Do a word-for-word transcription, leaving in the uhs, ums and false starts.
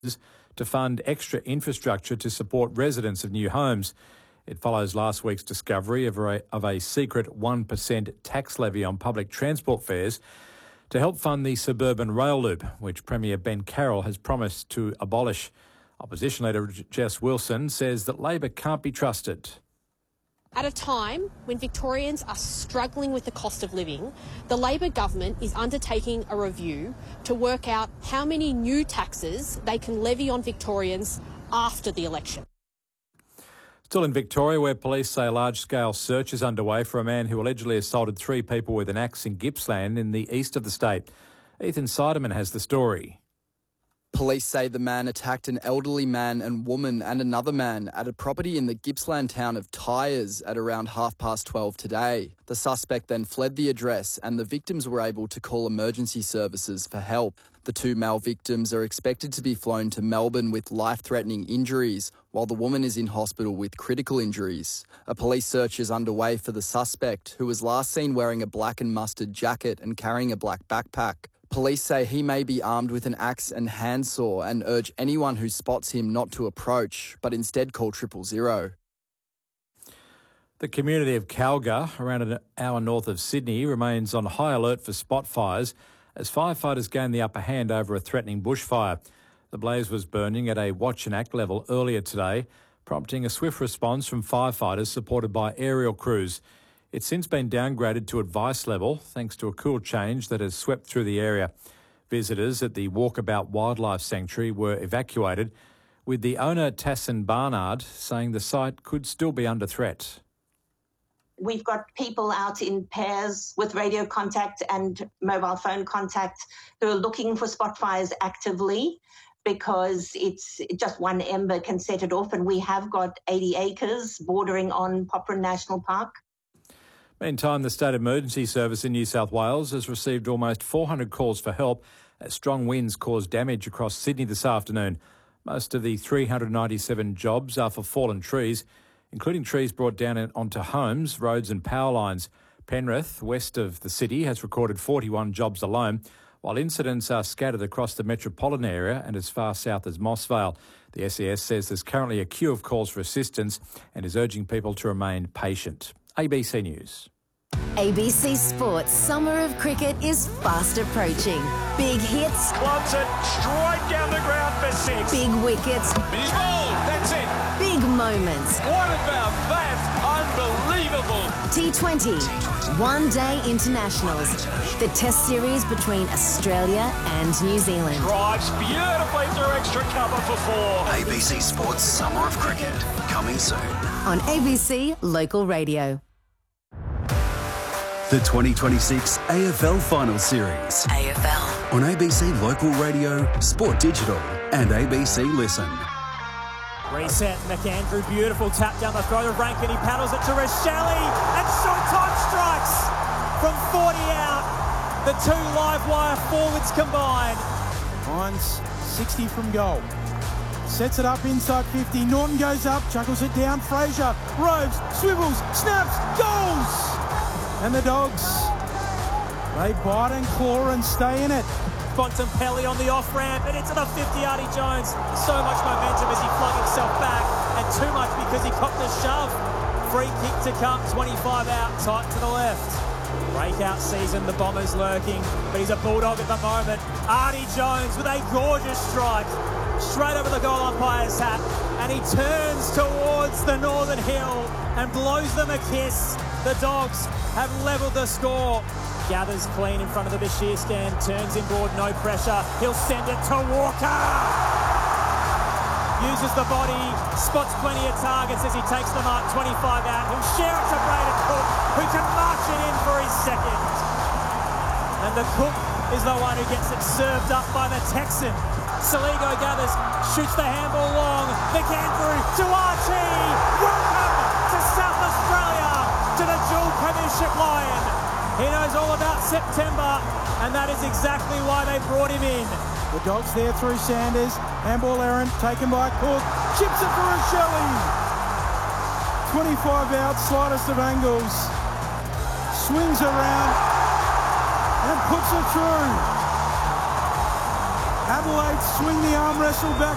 to fund extra infrastructure to support residents of new homes. It follows last week's discovery of a, of a secret one percent tax levy on public transport fares to help fund the suburban rail loop, which Premier Ben Carroll has promised to abolish. Opposition leader Jess Wilson says that Labor can't be trusted. At a time when Victorians are struggling with the cost of living, the Labor government is undertaking a review to work out how many new taxes they can levy on Victorians after the election. Still in Victoria, where police say a large-scale search is underway for a man who allegedly assaulted three people with an axe in Gippsland in the east of the state. Ethan Seidemann has the story. Police say the man attacked an elderly man and woman and another man at a property in the Gippsland town of Tyers at around half past twelve today. The suspect then fled the address and the victims were able to call emergency services for help. The two male victims are expected to be flown to Melbourne with life-threatening injuries, while the woman is in hospital with critical injuries. A police search is underway for the suspect, who was last seen wearing a black and mustard jacket and carrying a black backpack. Police say he may be armed with an axe and handsaw and urge anyone who spots him not to approach, but instead call triple zero. The community of Calgar, around an hour north of Sydney, remains on high alert for spot fires as firefighters gain the upper hand over a threatening bushfire. The blaze was burning at a watch and act level earlier today, prompting a swift response from firefighters supported by aerial crews. It's since been downgraded to advice level thanks to a cool change that has swept through the area. Visitors at the Walkabout Wildlife Sanctuary were evacuated, with the owner Tassin Barnard saying the site could still be under threat. We've got people out in pairs with radio contact and mobile phone contact who are looking for spot fires actively, because it's just one ember can set it off, and we have got eighty acres bordering on Poplar National Park. Meantime, the State Emergency Service in New South Wales has received almost four hundred calls for help as strong winds caused damage across Sydney this afternoon. Most of the three hundred ninety-seven jobs are for fallen trees, including trees brought down onto homes, roads and power lines. Penrith, west of the city, has recorded forty-one jobs alone, while incidents are scattered across the metropolitan area and as far south as Mossvale. The S E S says there's currently a queue of calls for assistance and is urging people to remain patient. A B C News. A B C Sports Summer of Cricket is fast approaching. Big hits. Clubs it straight down the ground for six. Big wickets. He's bowled. That's it. Big moments. What about that? Unbelievable. T twenty. One Day Internationals. The test series between Australia and New Zealand. Drives beautifully through extra cover for four. A B C Sports Summer of Cricket. Coming soon. On A B C Local Radio. The twenty twenty-six A F L Final Series. A F L. On A B C Local Radio, Sport Digital and A B C Listen. Reset, McAndrew, beautiful tap down the throat of Rankin. He paddles it to Rachele and Showtime strikes from forty out. The two live wire forwards combined. Hines, sixty from goal. Sets it up inside fifty. Norton goes up, chuckles it down. Fraser, Robes, swivels, snaps, goals! And the Dogs, they bite and claw and stay in it. Bontempelli on the off-ramp and into the fifty, Artie Jones. So much momentum as he flung himself back, and too much because he copped a shove. Free kick to come, twenty-five out, tight to the left. Breakout season, the Bombers lurking, but he's a Bulldog at the moment. Artie Jones with a gorgeous strike, straight over the goal umpire's hat, and he turns towards the Northern Hill and blows them a kiss. The Dogs have levelled the score. Gathers clean in front of the Bashir stand, turns inboard, no pressure. He'll send it to Walker. Uses the body, spots plenty of targets as he takes the mark, twenty-five out. He'll share it to Braden Cook, who can march it in for his second. And the Cook is the one who gets it served up by the Texan. Saligo gathers, shoots the handball long. McAndrew to Archie. Welcome to South Australia, to the dual premiership Lion. He knows all about September, and that is exactly why they brought him in. The Dogs there through Sanders. Handball errant, taken by Cook. Chips it for Rachele. twenty-five out, slightest of angles. Swings around and puts it through. Adelaide swing the arm wrestle back